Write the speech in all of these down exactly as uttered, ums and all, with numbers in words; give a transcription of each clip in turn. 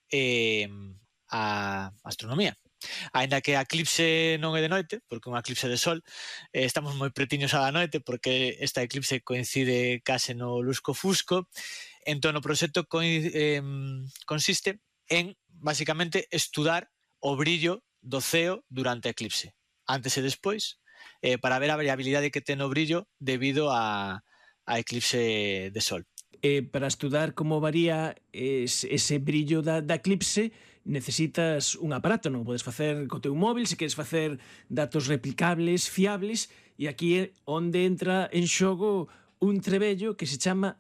eh, a astronomía. Aínda que a eclipse non é de noite, porque é unha eclipse de sol, eh, estamos moi pretiños á da noite, porque esta eclipse coincide case no lusco-fusco. Entón, o proxecto eh, consiste en, basicamente, estudar o brillo do ceo durante a eclipse, antes e despois, eh, para ver a variabilidade que ten o brillo debido a, a eclipse de sol. Eh, para estudar como varía ese, ese brillo da, da eclipse necesitas un aparato, non podes facer co teu móvil, se queres facer datos replicables, fiables, e aquí é onde entra en xogo un trebello que se chama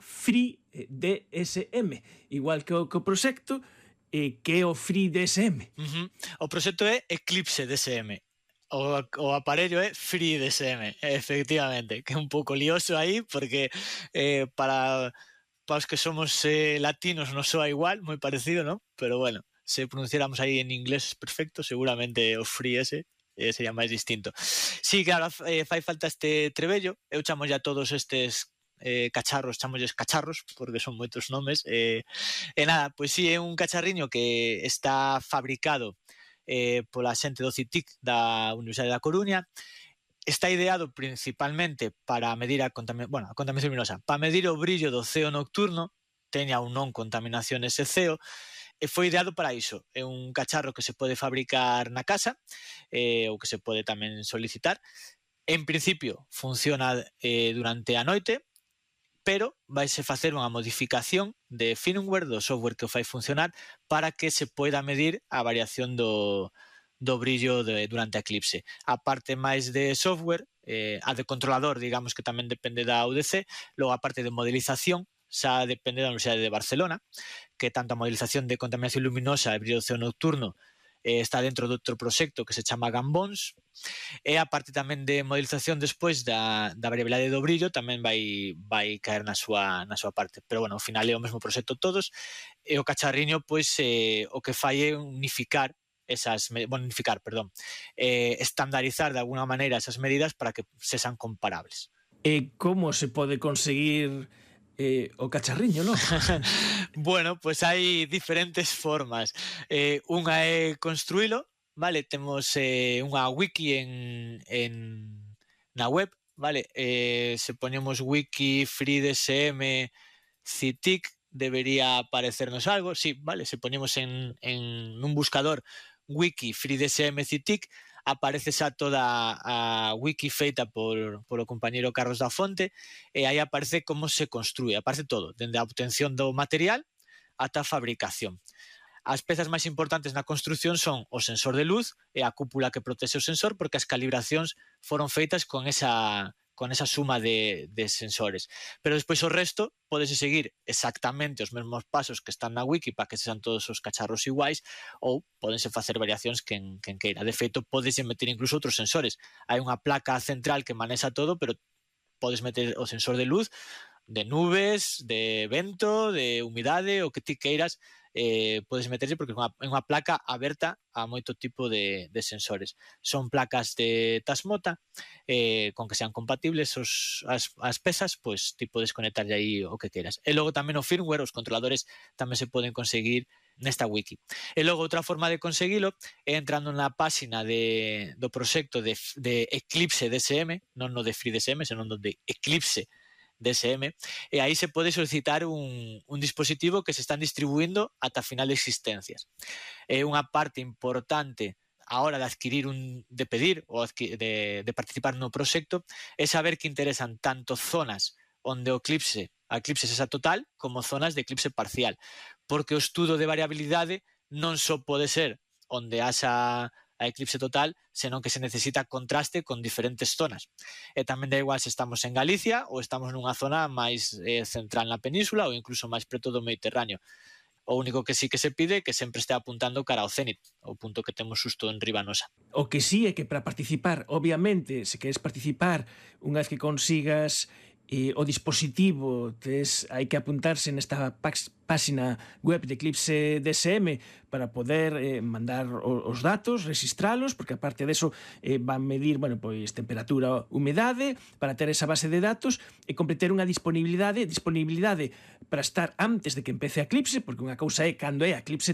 FreeDSM, igual que o, que o proxecto, eh, que é o FreeDSM. Uh-huh. O proxecto é Eclipse D S M. O, o aparello é FreeDSM, efectivamente, que é un pouco lioso aí, porque eh, para... para os que somos eh, latinos nos soa igual, moi parecido, ¿no? Pero bueno, se pronunciáramos aí en inglés perfecto, seguramente o free ese eh, sería máis distinto. Sí, claro, eh, fai falta este trebello, eu chamo ya todos estes eh, cacharros, chamolles cacharros, porque son moitos nomes, eh, e nada, pois sí, é un cacharriño que está fabricado eh, pola xente do C I T I C da Universidade da Coruña. Está ideado principalmente para medir a contaminación, bueno, a contaminación luminosa, para medir o brillo do ceo nocturno, teña ou non contaminación ese ceo, e foi ideado para iso. É un cacharro que se pode fabricar na casa, eh, ou que se pode tamén solicitar. En principio, funciona eh, durante a noite, pero vaise facer unha modificación de firmware do software que o fai funcionar para que se poida medir a variación do do brillo de, durante a eclipse. A parte máis de software, eh, a de controlador, digamos que tamén depende da U D C, logo a parte de modelización, xa depende da Universidade de Barcelona, que tanto a modelización de contaminación luminosa e brillo do ceo nocturno eh, está dentro de outro proxecto que se chama Gambons, e a parte tamén de modelización despois da, da variabilidade do brillo tamén vai, vai caer na súa, na súa parte. Pero bueno, ao final é o mesmo proxecto todos, e o cacharriño pois, eh, o que fai é unificar esas, bonificar, perdón, eh, estandarizar de alguna maneira esas medidas para que sexan comparables. E como se pode conseguir eh, o cacharriño, non? Bueno, pois pues hai diferentes formas. Eh, unha é construílo, vale? Temos eh, unha wiki en, en na web, vale? Eh, se ponemos wiki FreeDSM C I T I C debería aparecernos algo, sí, vale, se ponemos en, en un buscador wiki FreeDSM C I T I C, aparece xa toda a wiki feita por, por o compañeiro Carlos da Fonte, e aí aparece como se construye, aparece todo, dende a obtención do material ata a fabricación. As pezas máis importantes na construcción son o sensor de luz e a cúpula que protexe o sensor, porque as calibracións foron feitas con esa... con esa suma de, de sensores. Pero despois o resto podese seguir exactamente os mesmos pasos que están na wiki para que sexan todos os cacharros iguais, ou podense facer variacións quen, quen queira. De feito, podese meter incluso outros sensores. Hai unha placa central que manexa todo, pero podes meter o sensor de luz, de nubes, de vento, de humidade, o que ti queiras, eh, podes meterse porque é unha, é unha placa aberta a moito tipo de, de sensores. Son placas de Tasmota, eh, con que sean compatibles os, as, as pezas, pois ti podes conectarlle aí o que queiras. E logo tamén o firmware, os controladores tamén se poden conseguir nesta wiki. E logo outra forma de conseguilo é entrando na páxina de, do proxecto de, de Eclipse D S M, non no de FreeDSM, senón no de Eclipse D S M, e aí se pode solicitar un, un dispositivo que se están distribuindo ata final de existencias. É unha parte importante a hora de adquirir un, de pedir ou de, de participar no proxecto, é saber que interesan tanto zonas onde o eclipse, a eclipse sexa total, como zonas de eclipse parcial, porque o estudo de variabilidade non só pode ser onde haxa a eclipse total, senón que se necesita contraste con diferentes zonas. E tamén da igual se estamos en Galicia ou estamos nunha zona máis eh, central na península ou incluso máis preto do Mediterráneo. O único que sí que se pide é que sempre este apuntando cara ao cénit, o punto que temos xusto en riba nosa. O que sí é que para participar, obviamente, se queres participar, unha vez que consigas eh, o dispositivo, tes, hai que apuntarse nesta páxina web de Eclipse D S M para poder eh, mandar os datos, registralos, porque aparte deso eh, van medir, bueno, pois temperatura, humedade, para ter esa base de datos e completar unha disponibilidade, disponibilidade para estar antes de que empece a eclipse, porque unha cousa é cando é a eclipse